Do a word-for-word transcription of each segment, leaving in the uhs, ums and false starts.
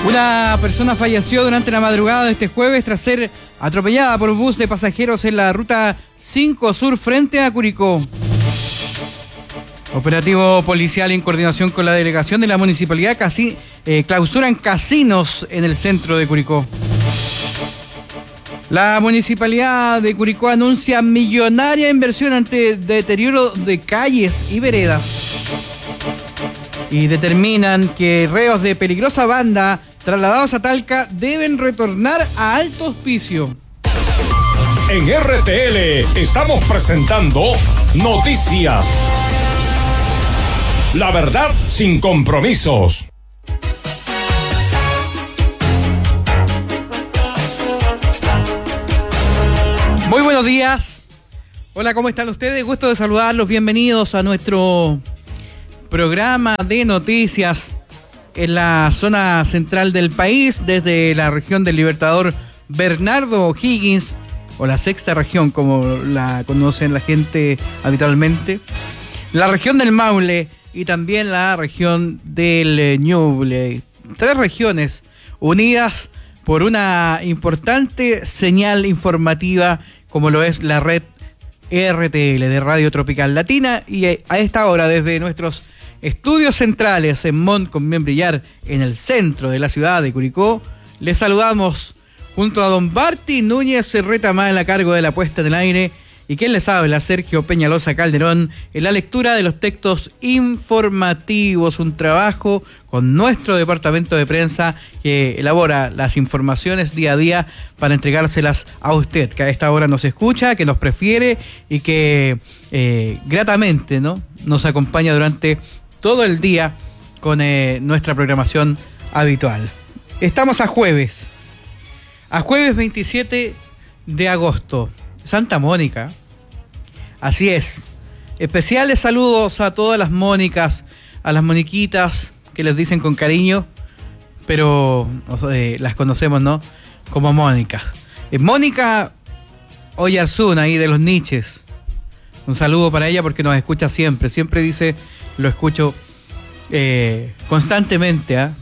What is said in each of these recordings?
Una persona falleció durante la madrugada de este jueves tras ser atropellada por un bus de pasajeros en la ruta cinco Sur frente a Curicó. Operativo policial en coordinación con la delegación de la municipalidad casi, eh, clausuran casinos en el centro de Curicó. La municipalidad de Curicó anuncia millonaria inversión ante deterioro de calles y veredas. Y determinan que reos de peligrosa banda trasladados a Talca deben retornar a Alto Hospicio. En R T L estamos presentando Noticias. La verdad sin compromisos. Muy buenos días. Hola, ¿cómo están ustedes? Gusto de saludarlos. Bienvenidos a nuestro programa de noticias en la zona central del país, desde la región del Libertador Bernardo O'Higgins, o la sexta región, como la conocen la gente habitualmente, la región del Maule y también la región del Ñuble. Tres regiones unidas por una importante señal informativa, como lo es la red R T L de Radio Tropical Latina, y a esta hora desde nuestros estudios centrales en Mont con Membrillar, en el centro de la ciudad de Curicó, les saludamos junto a don Barty Núñez Retamala a cargo de la puesta en el aire, y quien les habla, Sergio Peñalosa Calderón, en la lectura de los textos informativos, un trabajo con nuestro departamento de prensa que elabora las informaciones día a día para entregárselas a usted, que a esta hora nos escucha, que nos prefiere y que eh, gratamente, ¿no?, nos acompaña durante todo el día con eh, nuestra programación habitual. Estamos a jueves, a jueves veintisiete de agosto, Santa Mónica. Así es. Especiales saludos a todas las Mónicas, a las Moniquitas que les dicen con cariño, pero eh, las conocemos, ¿no?, como Mónicas. Eh, Mónica Oyarzún, ahí de los Niches. Un saludo para ella porque nos escucha siempre. Siempre dice, lo escucho eh, constantemente. ¿eh?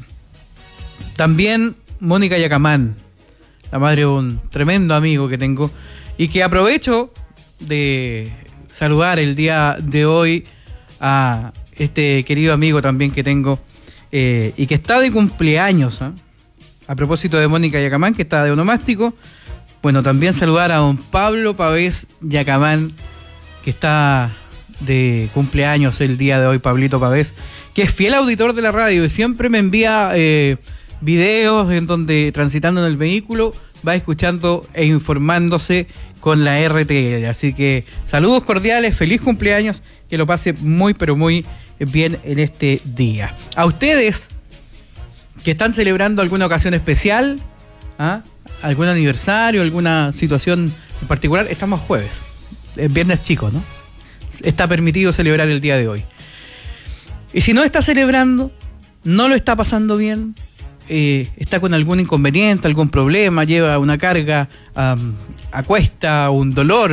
También Mónica Yacamán, la madre de un tremendo amigo que tengo, y que aprovecho de saludar el día de hoy a este querido amigo también que tengo eh, y que está de cumpleaños. ¿eh? A propósito de Mónica Yacamán, que está de onomástico, bueno, también saludar a don Pablo Pavés Yacamán, que está de cumpleaños el día de hoy, Pablito Pavés, que es fiel auditor de la radio y siempre me envía eh, videos en donde, transitando en el vehículo, va escuchando e informándose con la R T L. Así que saludos cordiales, feliz cumpleaños, que lo pase muy, pero muy bien en este día. A ustedes que están celebrando alguna ocasión especial, ¿ah? algún aniversario, alguna situación en particular, estamos jueves. Es viernes chico, ¿no? Está permitido celebrar el día de hoy. Y si no está celebrando, no lo está pasando bien, eh, está con algún inconveniente, algún problema, lleva una carga um, a cuesta, un dolor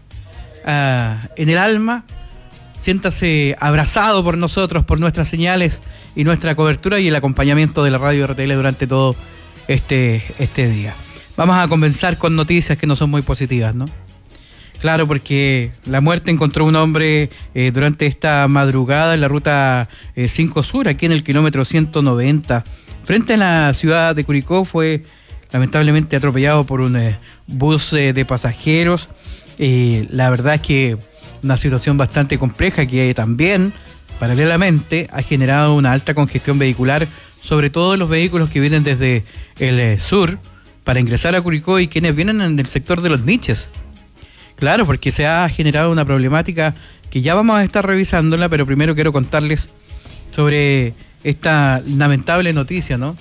uh, en el alma, siéntase abrazado por nosotros, por nuestras señales y nuestra cobertura y el acompañamiento de la radio R T L durante todo este, este día. Vamos a comenzar con noticias que no son muy positivas, ¿no? Claro, porque la muerte encontró un hombre eh, durante esta madrugada en la ruta eh, cinco Sur, aquí en el kilómetro ciento noventa. Frente a la ciudad de Curicó, fue lamentablemente atropellado por un eh, bus eh, de pasajeros. Eh, la verdad es que una situación bastante compleja que también, paralelamente, ha generado una alta congestión vehicular, sobre todo los vehículos que vienen desde el eh, sur para ingresar a Curicó y quienes vienen en el sector de los Niches. Claro, porque se ha generado una problemática que ya vamos a estar revisándola, pero primero quiero contarles sobre esta lamentable noticia, ¿no?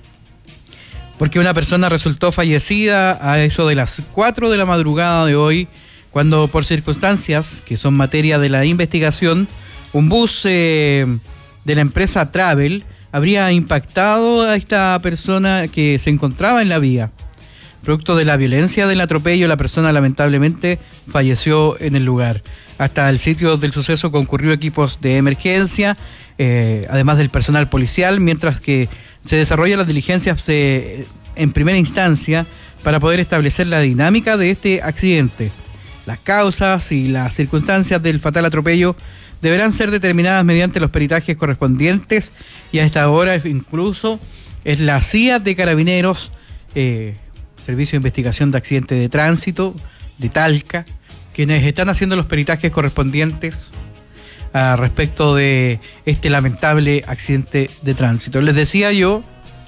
Porque una persona resultó fallecida a eso de las cuatro de la madrugada de hoy, cuando por circunstancias que son materia de la investigación, un bus eh, de la empresa Travel habría impactado a esta persona que se encontraba en la vía. Producto de la violencia del atropello, la persona lamentablemente falleció en el lugar. Hasta el sitio del suceso concurrió equipos de emergencia, eh, además del personal policial, mientras que se desarrollan las diligencias eh, en primera instancia para poder establecer la dinámica de este accidente. Las causas y las circunstancias del fatal atropello deberán ser determinadas mediante los peritajes correspondientes, y a esta hora incluso es la C I A de Carabineros, eh, Servicio de Investigación de Accidentes de Tránsito de Talca, quienes están haciendo los peritajes correspondientes a respecto de este lamentable accidente de tránsito. Les decía yo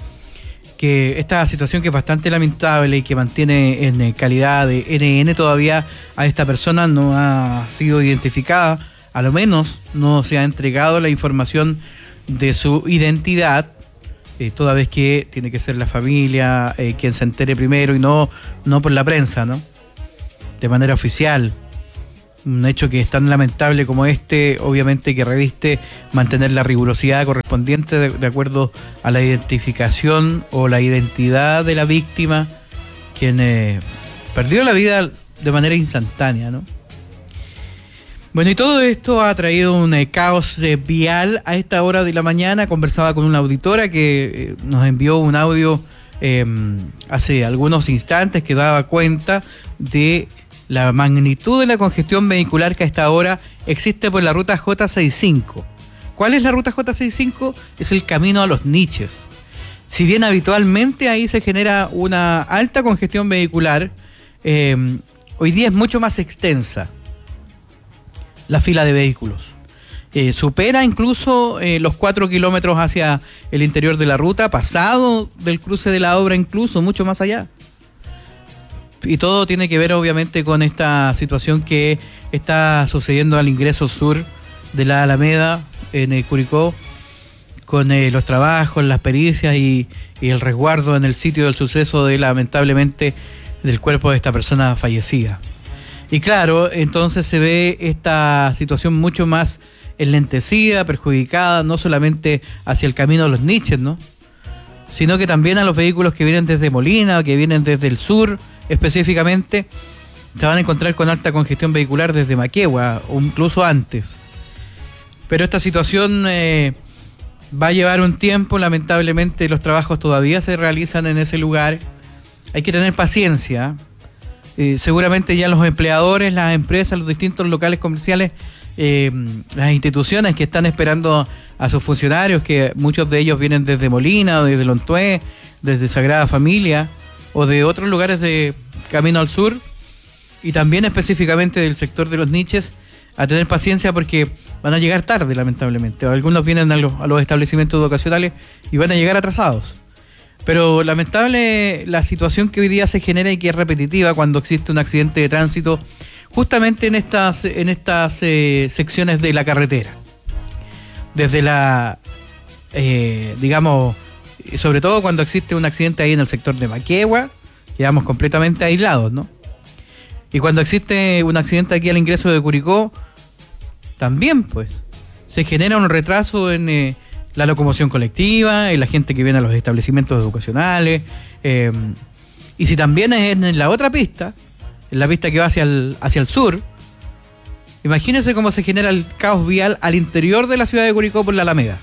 que esta situación, que es bastante lamentable y que mantiene en calidad de N N, todavía a esta persona no ha sido identificada, a lo menos no se ha entregado la información de su identidad, eh, toda vez que tiene que ser la familia eh, quien se entere primero y no, no por la prensa, ¿no? De manera oficial. Un hecho que es tan lamentable como este, obviamente que reviste mantener la rigurosidad correspondiente de, de acuerdo a la identificación o la identidad de la víctima, quien eh, perdió la vida de manera instantánea, ¿no? Bueno, y todo esto ha traído un eh, caos eh, vial a esta hora de la mañana. Conversaba con una auditora que eh, nos envió un audio eh, hace algunos instantes que daba cuenta de la magnitud de la congestión vehicular que a esta hora existe por la ruta J sesenta y cinco. ¿Cuál es la ruta J sesenta y cinco? Es el camino a Los Niches. Si bien habitualmente ahí se genera una alta congestión vehicular, eh, hoy día es mucho más extensa la fila de vehículos. Eh, supera incluso eh, los cuatro kilómetros hacia el interior de la ruta, pasado del cruce de la obra, incluso mucho más allá. Y todo tiene que ver obviamente con esta situación que está sucediendo al ingreso sur de la Alameda en el Curicó, con eh, los trabajos, las pericias y, y el resguardo en el sitio del suceso de, lamentablemente, del cuerpo de esta persona fallecida. Y claro, entonces se ve esta situación mucho más enlentecida, perjudicada, no solamente hacia el camino de Los Niches, ¿no?, sino que también a los vehículos que vienen desde Molina, que vienen desde el sur específicamente, se van a encontrar con alta congestión vehicular desde Maquegua o incluso antes. Pero esta situación eh, va a llevar un tiempo. Lamentablemente los trabajos todavía se realizan en ese lugar. Hay que tener paciencia. Eh, seguramente ya los empleadores, las empresas, los distintos locales comerciales, eh, las instituciones que están esperando a sus funcionarios, que muchos de ellos vienen desde Molina, desde Lontué, desde Sagrada Familia o de otros lugares de camino al sur, y también específicamente del sector de Los Niches, a tener paciencia porque van a llegar tarde, lamentablemente. Algunos vienen a los, a los establecimientos educacionales y van a llegar atrasados. Pero lamentable la situación que hoy día se genera y que es repetitiva cuando existe un accidente de tránsito justamente en estas, en estas eh, secciones de la carretera. Desde la, eh, digamos, sobre todo cuando existe un accidente ahí en el sector de Maquegua, quedamos completamente aislados, ¿no? Y cuando existe un accidente aquí al ingreso de Curicó, también pues se genera un retraso en eh, la locomoción colectiva, en la gente que viene a los establecimientos educacionales, eh, y si también es en la otra pista, en la pista que va hacia el, hacia el sur, imagínense cómo se genera el caos vial al interior de la ciudad de Curicó por la Alameda.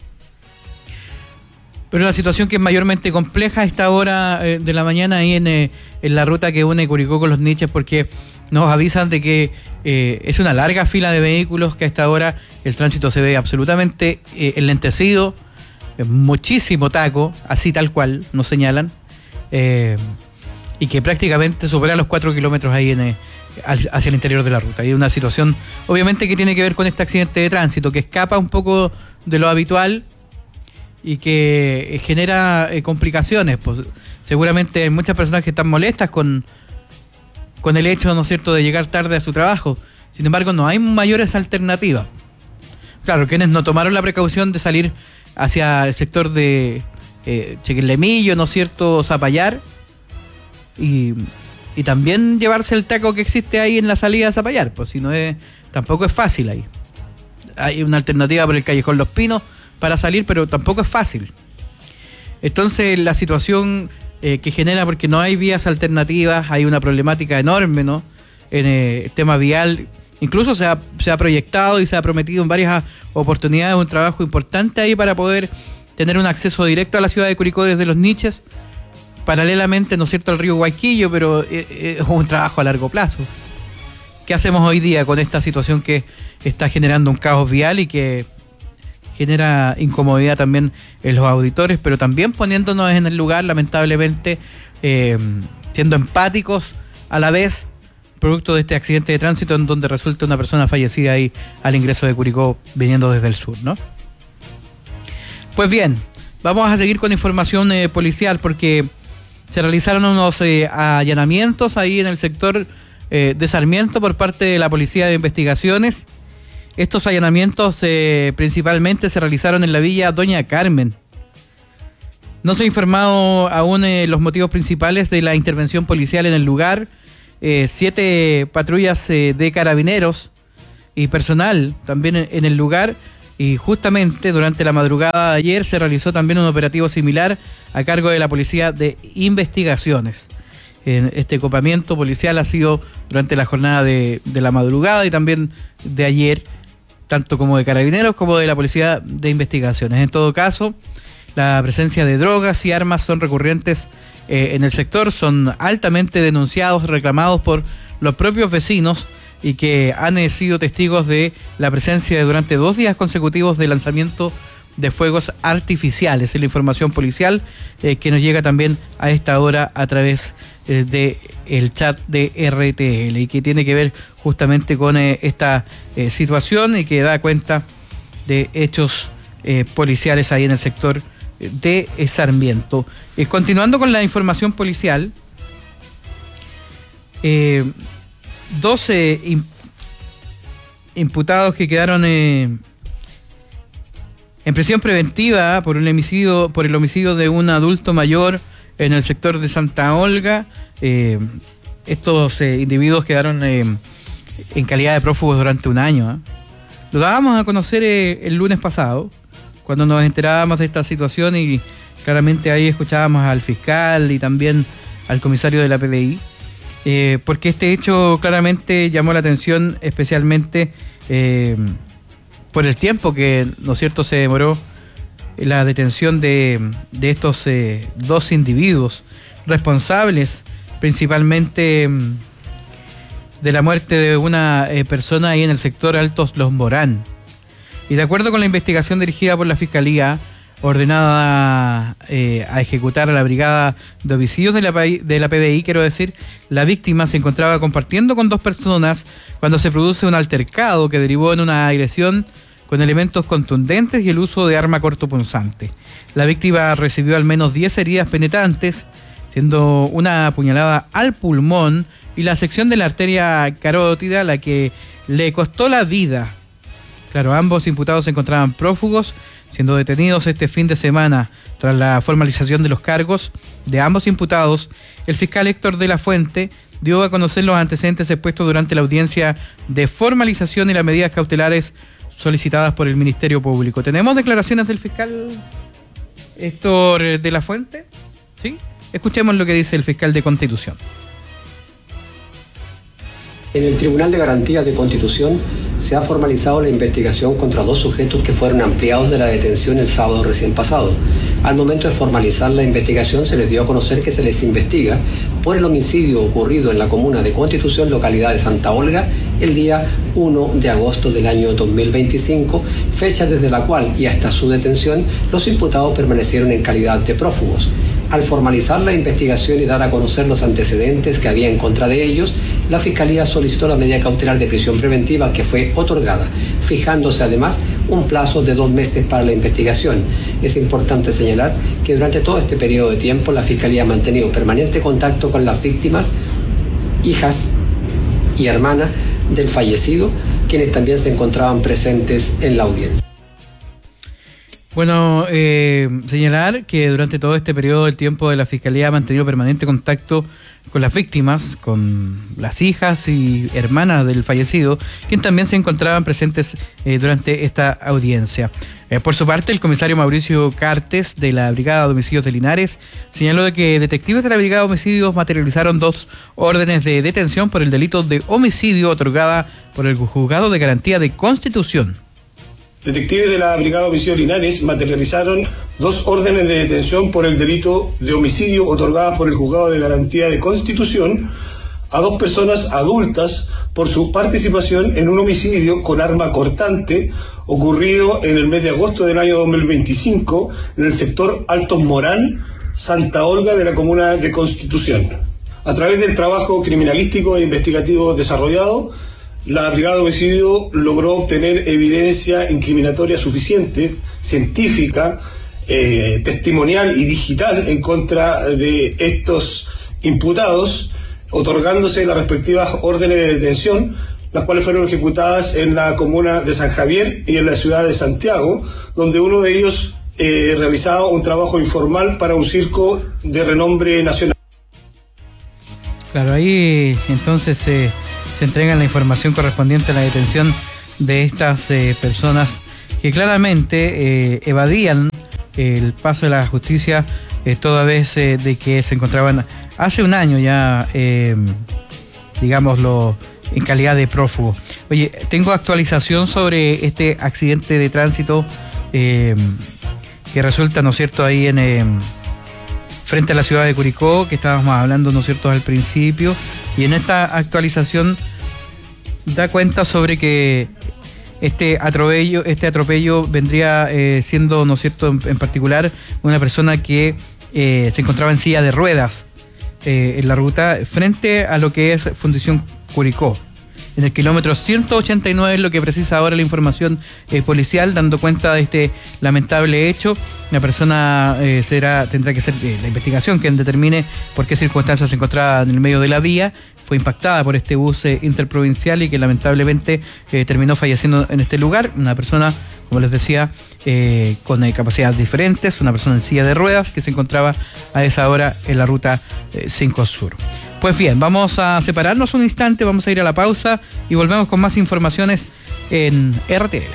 Pero la situación que es mayormente compleja a esta hora eh, de la mañana ahí en, eh, en la ruta que une Curicó con Los Niches, porque nos avisan de que eh, es una larga fila de vehículos, que a esta hora el tránsito se ve absolutamente eh, enlentecido, eh, muchísimo taco, así tal cual nos señalan, eh, y que prácticamente supera los cuatro kilómetros ahí en, eh, hacia el interior de la ruta. Hay una situación obviamente que tiene que ver con este accidente de tránsito que escapa un poco de lo habitual y que genera eh, complicaciones. Pues seguramente hay muchas personas que están molestas con, con el hecho, ¿no es cierto?, de llegar tarde a su trabajo. Sin embargo, no hay mayores alternativas. Claro, quienes no tomaron la precaución de salir hacia el sector de eh, Chequenlemillo, ¿no es cierto?, Zapallar, y, y también llevarse el taco que existe ahí en la salida a Zapallar, pues si no es, tampoco es fácil ahí. Hay una alternativa por el Callejón Los Pinos para salir, pero tampoco es fácil. Entonces la situación eh, que genera, porque no hay vías alternativas, hay una problemática enorme, ¿no?, en eh, el tema vial. Incluso se ha, se ha proyectado y se ha prometido en varias oportunidades un trabajo importante ahí para poder tener un acceso directo a la ciudad de Curicó desde los niches, paralelamente, ¿no es cierto?, al río Guayquillo, pero es un trabajo a largo plazo. ¿Qué hacemos hoy día con esta situación que está generando un caos vial y que genera incomodidad también en los auditores, pero también poniéndonos en el lugar, lamentablemente, eh, siendo empáticos a la vez, producto de este accidente de tránsito en donde resulta una persona fallecida ahí al ingreso de Curicó viniendo desde el sur, ¿no? Pues bien, vamos a seguir con información eh, policial porque se realizaron unos eh, allanamientos ahí en el sector eh, de Sarmiento por parte de la Policía de Investigaciones. Estos allanamientos eh, principalmente se realizaron en la villa Doña Carmen. No se ha informado aún eh, los motivos principales de la intervención policial en el lugar. Eh, siete patrullas eh, de carabineros y personal también en, en el lugar, y justamente durante la madrugada de ayer se realizó también un operativo similar a cargo de la Policía de Investigaciones. Eh, este copamiento policial ha sido durante la jornada de, de la madrugada y también de ayer, tanto como de carabineros como de la Policía de Investigaciones. En todo caso, la presencia de drogas y armas son recurrentes Eh, en el sector, son altamente denunciados, reclamados por los propios vecinos y que han eh, sido testigos de la presencia de durante dos días consecutivos de lanzamiento de fuegos artificiales. Es la información policial eh, que nos llega también a esta hora a través eh, de el chat de R T L y que tiene que ver justamente con eh, esta eh, situación y que da cuenta de hechos eh, policiales ahí en el sector de Sarmiento. Eh, continuando con la información policial, eh, doce imp imputados que quedaron eh, en prisión preventiva por un homicidio, por el homicidio de un adulto mayor en el sector de Santa Olga. Eh, estos eh, individuos quedaron eh, en calidad de prófugos durante un año. ¿eh? Lo dábamos a conocer eh, el lunes pasado, cuando nos enterábamos de esta situación, y claramente ahí escuchábamos al fiscal y también al comisario de la P D I, eh, porque este hecho claramente llamó la atención, especialmente eh, por el tiempo que, ¿no es cierto?, se demoró la detención de, de estos eh, dos individuos responsables principalmente de la muerte de una eh, persona ahí en el sector Altos Los Morán. Y de acuerdo con la investigación dirigida por la Fiscalía, ordenada eh, a ejecutar a la Brigada de Homicidios de la, de la P D I, quiero decir, la víctima se encontraba compartiendo con dos personas cuando se produce un altercado que derivó en una agresión con elementos contundentes y el uso de arma cortopunzante. La víctima recibió al menos diez heridas penetrantes, siendo una apuñalada al pulmón y la sección de la arteria carótida la que le costó la vida. Claro, ambos imputados se encontraban prófugos, siendo detenidos este fin de semana. Tras la formalización de los cargos de ambos imputados, el fiscal Héctor de la Fuente dio a conocer los antecedentes expuestos durante la audiencia de formalización y las medidas cautelares solicitadas por el Ministerio Público. ¿Tenemos declaraciones del fiscal Héctor de la Fuente? ¿Sí? Escuchemos lo que dice el fiscal de Constitución. En el Tribunal de Garantías de Constitución se ha formalizado la investigación contra dos sujetos que fueron ampliados de la detención el sábado recién pasado. Al momento de formalizar la investigación se les dio a conocer que se les investiga por el homicidio ocurrido en la comuna de Constitución, localidad de Santa Olga, el día primero de agosto del año dos mil veinticinco, fecha desde la cual y hasta su detención los imputados permanecieron en calidad de prófugos. Al formalizar la investigación y dar a conocer los antecedentes que había en contra de ellos, la Fiscalía solicitó la medida cautelar de prisión preventiva que fue otorgada, fijándose además un plazo de dos meses para la investigación. Es importante señalar que durante todo este periodo de tiempo la Fiscalía ha mantenido permanente contacto con las víctimas, hijas y hermanas del fallecido, quienes también se encontraban presentes en la audiencia. Bueno, eh, señalar que durante todo este periodo del tiempo de la Fiscalía ha mantenido permanente contacto con las víctimas, con las hijas y hermanas del fallecido, quienes también se encontraban presentes eh, durante esta audiencia. Eh, por su parte, el comisario Mauricio Cartes, de la Brigada de Homicidios de Linares, señaló de que detectives de la Brigada de Homicidios materializaron dos órdenes de detención por el delito de homicidio otorgada por el Juzgado de Garantía de Constitución. Detectives de la Brigada de Homicidio Linares materializaron dos órdenes de detención por el delito de homicidio otorgadas por el Juzgado de Garantía de Constitución a dos personas adultas por su participación en un homicidio con arma cortante ocurrido en el mes de agosto del año dos mil veinticinco en el sector Altos Morán, Santa Olga de la comuna de Constitución. A través del trabajo criminalístico e investigativo desarrollado, la Brigada de Homicidio logró obtener evidencia incriminatoria suficiente, científica, eh, testimonial y digital en contra de estos imputados, otorgándose las respectivas órdenes de detención, las cuales fueron ejecutadas en la comuna de San Javier y en la ciudad de Santiago, donde uno de ellos eh, realizaba un trabajo informal para un circo de renombre nacional. Claro, ahí entonces eh, se entrega la información correspondiente a la detención de estas eh, personas que claramente eh, evadían el paso de la justicia eh, toda vez eh, de que se encontraban hace un año ya, eh, digámoslo, en calidad de prófugo. Oye, tengo actualización sobre este accidente de tránsito eh, que resulta, ¿no es cierto?, ahí en eh, frente a la ciudad de Curicó, que estábamos hablando, ¿no es cierto?, al principio, y en esta actualización da cuenta sobre que este atropello, este atropello vendría eh, siendo, ¿no es cierto?, en, en particular una persona que eh, se encontraba en silla de ruedas eh, en la ruta frente a lo que es Fundición Curicó. En el kilómetro ciento ochenta y nueve es lo que precisa ahora la información eh, policial, dando cuenta de este lamentable hecho. La persona eh, será tendrá que ser eh, la investigación quien determine por qué circunstancias se encontraba en el medio de la vía. Fue impactada por este bus eh, interprovincial y que lamentablemente eh, terminó falleciendo en este lugar. Una persona, como les decía, eh, con eh, capacidades diferentes, una persona en silla de ruedas que se encontraba a esa hora en la ruta eh, cinco Sur. Pues bien, vamos a separarnos un instante, vamos a ir a la pausa y volvemos con más informaciones en R T L.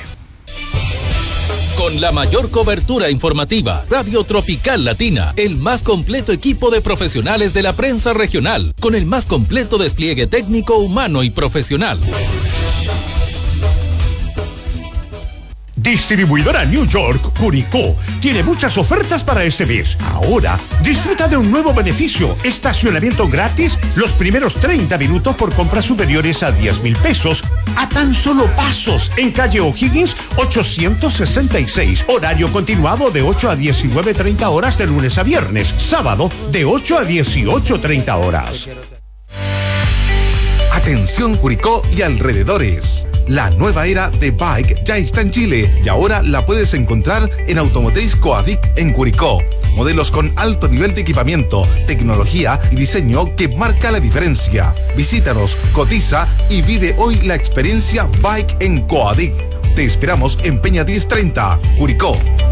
Con la mayor cobertura informativa, Radio Tropical Latina, el más completo equipo de profesionales de la prensa regional, con el más completo despliegue técnico, humano y profesional. Distribuidora New York, Curicó, tiene muchas ofertas para este mes. Ahora, disfruta de un nuevo beneficio, estacionamiento gratis los primeros treinta minutos por compras superiores a diez mil pesos, a tan solo pasos, en calle O'Higgins ochocientos sesenta y seis, horario continuado de ocho a diecinueve treinta horas de lunes a viernes, sábado de ocho a dieciocho treinta horas. Atención Curicó y alrededores. La nueva era de Bike ya está en Chile y ahora la puedes encontrar en Automotriz Coadic en Curicó. Modelos con alto nivel de equipamiento, tecnología y diseño que marca la diferencia. Visítanos, cotiza y vive hoy la experiencia Bike en Coadic. Te esperamos en Peña diez treinta, Curicó.